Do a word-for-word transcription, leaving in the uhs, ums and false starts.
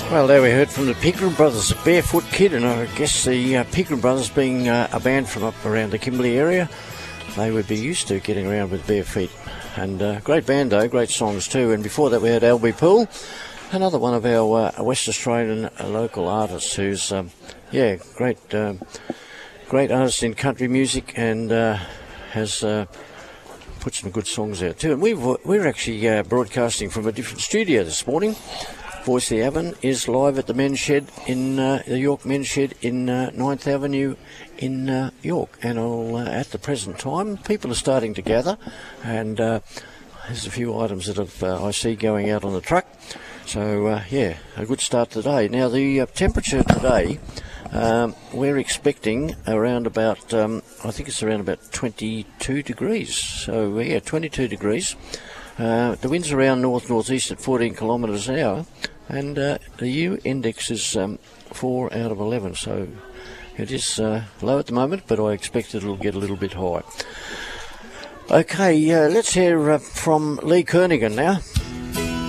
Well, there we heard from the Pegram Brothers, the Barefoot Kid, and I guess the uh, Pegram Brothers being uh, a band from up around the Kimberley area, they would be used to getting around with bare feet. And uh, great band though, great songs too. And before that we had Albie Poole, another one of our uh, West Australian uh, local artists who's, um, yeah, great um, great artist in country music and uh, has uh, put some good songs out too. And we've, we're actually uh, broadcasting from a different studio this morning. Voice of the Avon is live at the Men's Shed in uh, the York Men's Shed in uh, ninth Avenue in uh, York, and all, uh, at the present time people are starting to gather, and uh, there's a few items that have, uh, I see going out on the truck. So uh, yeah, a good start today. Now the uh, temperature today, um, we're expecting around about, um, I think it's around about twenty-two degrees. So yeah, twenty-two degrees. Uh, the wind's around north-northeast at fourteen kilometres an hour, and uh, the U index is um, four out of eleven, so it is uh, low at the moment, but I expect it'll get a little bit high. Okay, uh, let's hear uh, from Lee Kernaghan now.